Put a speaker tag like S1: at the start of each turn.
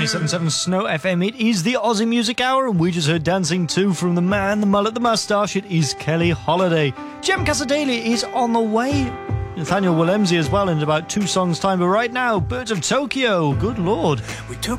S1: 97.7 Snow FM. It is the Aussie Music Hour, and we just heard Dancing 2 from the man, the mullet, the moustache. It is Kelly Holiday. Jem Casadeli is on the way. Nathaniel Willemsey as well in about 2 songs' time. But right now, Birds of Tokyo. Good Lord.
S2: We took